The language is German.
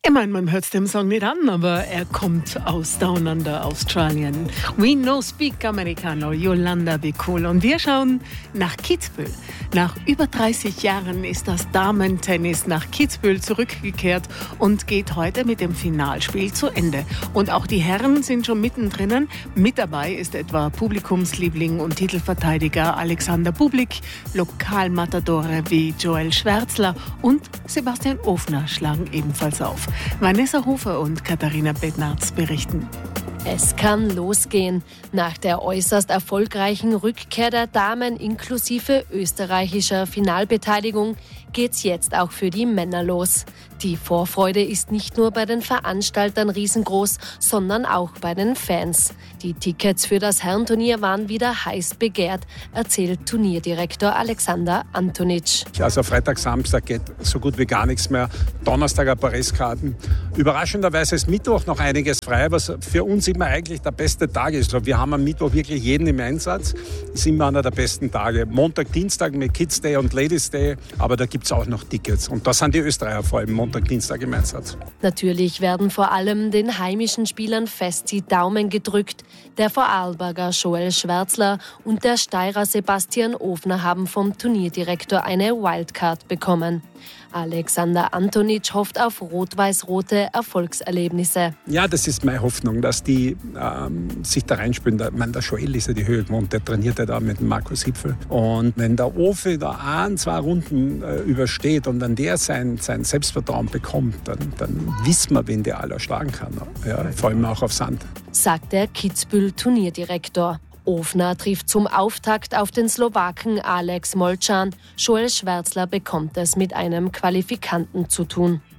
Ich meine, man hört es dem Song nicht an, aber er kommt aus Down Under, Australien. We no speak Americano, Yolanda Be Cool. Und wir schauen nach Kitzbühel. Nach über 30 Jahren ist das Damentennis nach Kitzbühel zurückgekehrt und geht heute mit dem Finalspiel zu Ende. Und auch die Herren sind schon mittendrin. Mit dabei ist etwa Publikumsliebling und Titelverteidiger Alexander Bublik, Lokalmatadore wie Joel Schwärzler und Sebastian Ofner schlagen ebenfalls auf. Vanessa Hofer und Katharina Bednarz berichten. Es kann losgehen. Nach der äußerst erfolgreichen Rückkehr der Damen inklusive österreichischer Finalbeteiligung geht's jetzt auch für die Männer los. Die Vorfreude ist nicht nur bei den Veranstaltern riesengroß, sondern auch bei den Fans. Die Tickets für das Herrenturnier waren wieder heiß begehrt, erzählt Turnierdirektor Alexander Antonic. Also Freitag, Samstag geht so gut wie gar nichts mehr. Donnerstag ein paar Restkarten. Überraschenderweise ist Mittwoch noch einiges frei, was für uns immer eigentlich der beste Tag ist. Wir haben am Mittwoch wirklich jeden im Einsatz. Das ist immer einer der besten Tage. Montag, Dienstag mit Kids Day und Ladies Day, aber da gibt es auch noch Tickets. Und da sind die Österreicher vor allem Montag, Dienstag im Einsatz. Natürlich werden vor allem den heimischen Spielern fest die Daumen gedrückt. Der Vorarlberger Joel Schwärzler und der Steirer Sebastian Ofner haben vom Turnierdirektor eine Wildcard bekommen. Alexander Antonic hofft auf rot-weiß-rote Erfolgserlebnisse. Ja, das ist meine Hoffnung, dass die sich da reinspielen. Der Joel ist ja die Höhe gewohnt, der trainiert ja da mit dem Markus Hipfel. Und wenn der Ofe da 2 Runden übersteht und wenn der sein Selbstvertrauen bekommt, dann wissen wir, wen der aller schlagen kann. Ja, vor allem auch auf Sand. Sagt der Kitzbühel-Turnierdirektor. Ofner trifft zum Auftakt auf den Slowaken Alex Molcan. Joel Schwärzler bekommt es mit einem Qualifikanten zu tun.